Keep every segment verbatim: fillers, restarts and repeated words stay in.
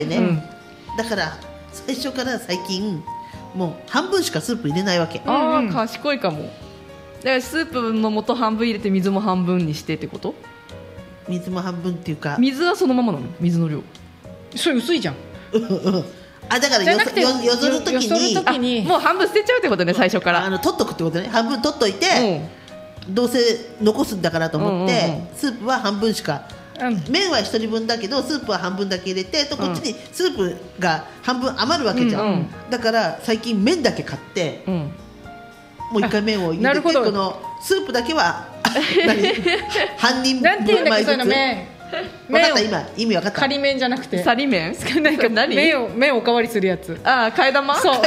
ね、うん、だから最初から最近もう半分しかスープ入れないわけ。 ああ、賢いかも。だからスープの素半分入れて水も半分にしてってこと？ 水も半分っていうか、 水はそのままなの？水の量それ薄いじゃん。 あ、だからよそよよそるときに、 にもう半分捨てちゃうってことね、最初から。 あの取っとくってことね。半分取っといて、うん、どうせ残すんだからと思って、うんうんうん、スープは半分しか、うん、麺はひとりぶんだけどスープは半分だけ入れてと、こっちにスープが半分余るわけじゃん、うんうん、だから最近麺だけ買って、うん、もう一回麺を入れて、このスープだけは半人分なんていうんだっけ、その麺分かった、今意味分かった。 仮麺じゃなくてサリ麺なんか麺を麺をおかわりするやつ。 ああ、替え玉。 そう替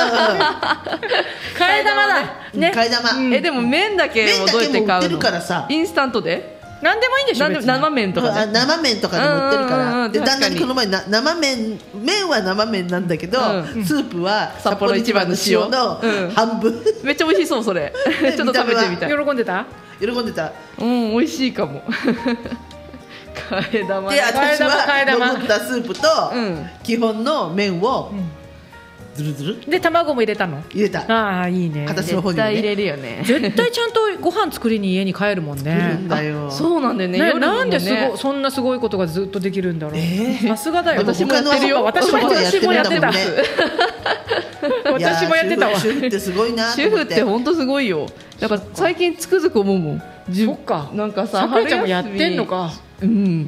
え玉だね、替え玉、 うん、えでも麺だけをどうやって買うの？インスタントで何でもいいんでしょ。 生麺とかで、 あ、生麺とかでも売ってるから。で、旦那にこの前な生麺麺は生麺なんだけど、うん、スープは札幌一番の塩の半分、うん、 めっちゃ美味しそう。それちょっと食べてみたい。 喜んでた喜んでた。 うん、美味しいかも。替え玉で、私は残ったスープと基本の麺をズルズルで卵も入れたの？ 入れた。 ああ、いいね。 形の方にね、 絶対入れるよね。 絶対ちゃんとご飯作りに家に帰るもんね。 作るんだよ。 そうなんだよね。 ね、なんですごそんなすごいことがずっとできるんだろう。さすがだよ。 私もやってるよ。 私もやってた。私もやってたわ。 主婦ってすごいな。 主婦って本当すごいよ。だから最近つくづく思うもん。 そっか。 なんかさ、 さくらちゃんもやってんのか。 うん、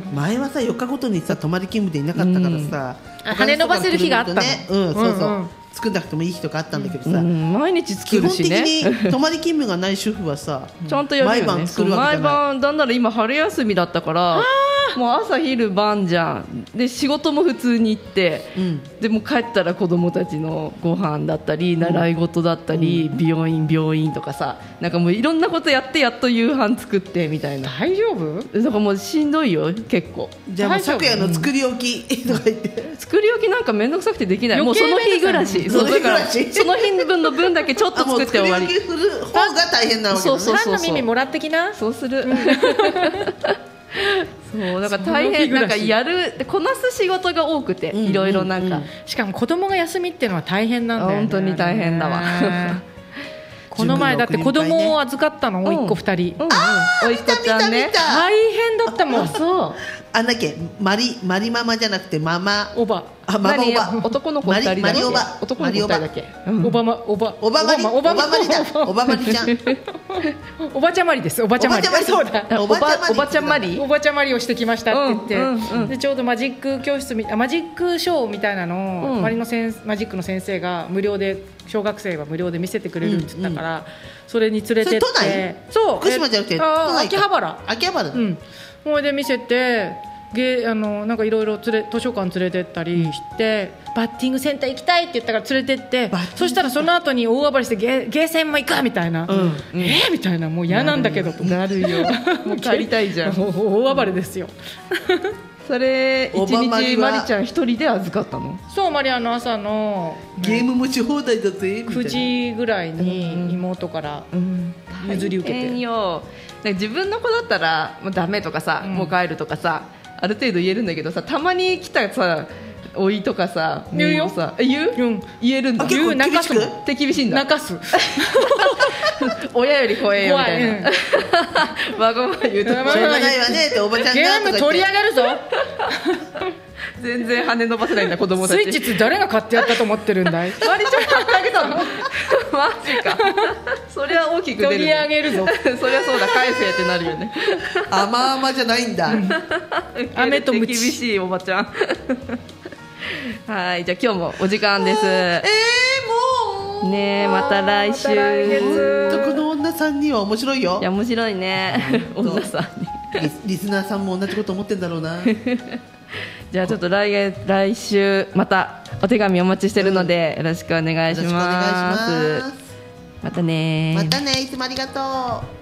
前はさよっかごとにさ泊まり勤務でいなかったからさ、 うん、羽伸ばせる日があったの、 ね、うん、そうそう、うんうん、作んなくてもいい日とかあったんだけどさ、うん、 毎日作るしね。 基本的に泊まり勤務がない主婦はさちゃんとやるよね。 毎晩作るわけじゃない。 毎晩。だんだら今春休みだったからもう朝昼晩じゃん。で仕事も普通に行って、うん、でも帰ったら子供たちのご飯だったり習い事だったり、うん、美容院病院とかさ、なんかもういろんなことやってやっと夕飯作ってみたいな。 大丈夫？ だからもうしんどいよ結構。 じゃあもう昨夜の作り置きとか言って、 うん、作り置きなんかめんどくさくてできない。もうその日暮らし、そうだからその日分の分だけちょっと作って終わり。 作り置きする方が大変なわけだね。 そうそうそうそう。 パンの耳もらってきな。 そうする。そうだから大変、なんかやるこなす仕事が多くて、いろいろなんか、うんうん、 しかも子供が休みっていうのは大変なんだよね。 本当に大変だわ。 この前だって子供を預かったの、甥っ子ふたり。 おいっ子ちゃんね、 大変だったもん。 そうあんだっけ、マリマリママじゃなくてママおば、 あ、ママおば、 男の子ふたりだっけ。男の子ふたりだっけ。 おばまおばおばまりおばまりだ。おばまりちゃん。 おばちゃまりです。おばちゃまり。そうだ。 おばおばちゃまり。 おばちゃまりをしてきましたって言って、でちょうどマジック教室みマジックショーみたいなのを周りのせんマジックの先生が無料で、小学生は無料で見せてくれるって言ったから、それに連れてって。 都内？ そう。 福島じゃなくて都内。 秋葉原。 秋葉原。うん。 それで見せて。ゲあのなんかいろいろ図書館連れてったりして、うん、バッティングセンター行きたいって言ったから連れてって、そしたらその後に大暴れしてゲ、ゲーセンも行くみたいな、うんうん、えー、みたいな、もう嫌なんだけどとなるよ。もう帰りたいじゃん。 大暴れですよ。 それ一日マリちゃん一人で預かったの？ そう、マリアの朝のゲーム持ち放題だぜくじぐらいに妹から譲り受けて、 うんうん、よ自分の子だったらもうダメとかさ、うん、もう帰るとかさある程度言えるんだけどさ、たまに来たさおいとかさ言うよ。 さ言う、うん、言えるんだ。 言う、泣かすの手厳しいんだ。 泣かす。 親より怖えよみたいな。わがまま言うとしょうがないわねっておばちゃんがゲーム取り上がるぞ。 全然羽伸ばせないんだ子供たち。 スイッチ誰が買ってやったと思ってるんだい。 マリちゃん買ってあげたの？マジか。そりゃ大きく出る、ね、 取り上げるぞ。 そりゃそうだ、返せってなるよね。 甘々じゃないんだ。 飴とムチ。 厳しいおばちゃん。はい、じゃあ今日もお時間です。えー、もうねえ、また来週。また来月。この女さんには面白いよ。 いや面白いね。女さんにリ。リスナーさんも同じこと思ってんだろうな。 じゃあちょっと来月来週またお手紙お待ちしてるので、よろしくお願いします。 よろしくお願いします。 またね。 またね、いつもありがとう。